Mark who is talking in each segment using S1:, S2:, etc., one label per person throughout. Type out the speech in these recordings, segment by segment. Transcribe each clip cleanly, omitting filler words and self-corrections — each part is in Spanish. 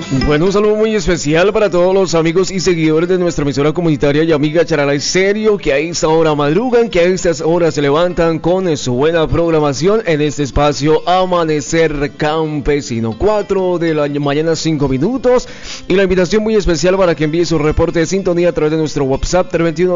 S1: Bueno, un saludo muy especial para todos los amigos y seguidores de nuestra emisora comunitaria y amiga Charalá Estéreo, que a esta hora madrugan, que a estas horas se levantan con su buena programación en este espacio Amanecer Campesino. 4 de la mañana, 5 minutos. Y la invitación muy especial para que envíe su reporte de sintonía a través de nuestro WhatsApp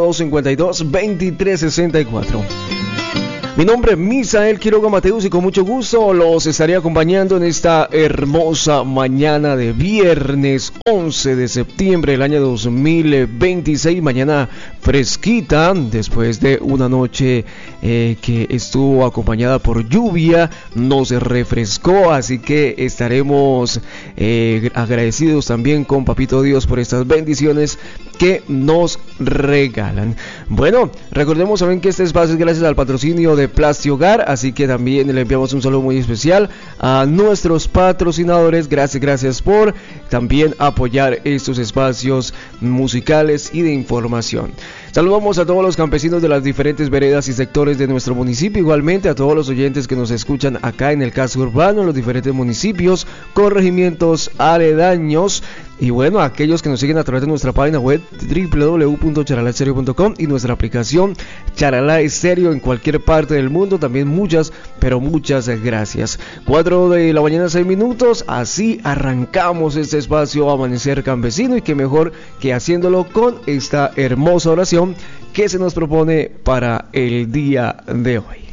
S1: 321-252-2364. Mi nombre es Misael Quiroga Mateus y con mucho gusto los estaré acompañando en esta hermosa mañana de viernes 11 de septiembre del año 2026. Mañana fresquita después de una noche que estuvo acompañada por lluvia, nos refrescó, así que estaremos agradecidos también con Papito Dios por estas bendiciones que nos regalan. Bueno, recordemos también que este espacio es gracias al patrocinio de Plasti Hogar, así que también le enviamos un saludo muy especial a nuestros patrocinadores. Gracias por también apoyar estos espacios musicales y de información. Saludamos a todos los campesinos de las diferentes veredas y sectores de nuestro municipio, igualmente a todos los oyentes que nos escuchan acá en el casco urbano, en los diferentes municipios, corregimientos aledaños, y bueno, a aquellos que nos siguen a través de nuestra página web www.charalaestereo.com y nuestra aplicación Charalá Estéreo en cualquier parte del mundo. También muchas gracias. 4 de la mañana, 6 minutos, así arrancamos este espacio Amanecer Campesino, y que mejor que haciéndolo con esta hermosa oración que se nos propone para el día de hoy.